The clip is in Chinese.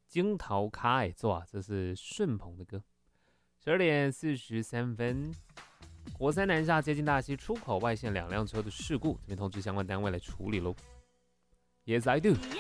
惊涛开做，这是顺鹏的歌。12:43，国三南下接近大溪出口外线2辆车的事故，这边通知相关单位来处理喽。Yes, I do.